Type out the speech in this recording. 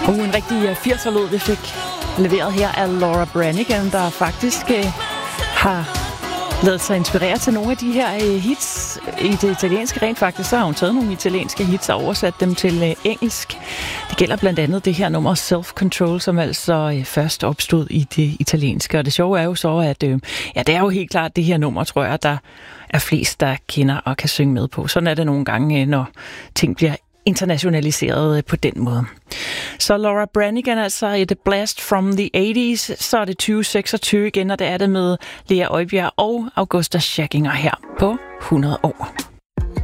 En rigtig 80'er-låd, vi fik leveret her af Laura Branigan, der faktisk har ladet sig inspirere til nogle af de her hits i det italienske. Rent faktisk, så har hun taget nogle italienske hits og oversat dem til engelsk. Det gælder blandt andet det her nummer Self Control, som altså først opstod i det italienske. Og det sjove er jo så, at det er jo helt klart det her nummer, tror jeg, der er flest, der kender og kan synge med på. Sådan er det nogle gange, når ting bliver internationaliseret på den måde. Så Laura Branigan, altså et blast from the 80s, så er det 2026 igen, og det er det med Lea Øjbjerg og Augusta Schackinger her på 100 år.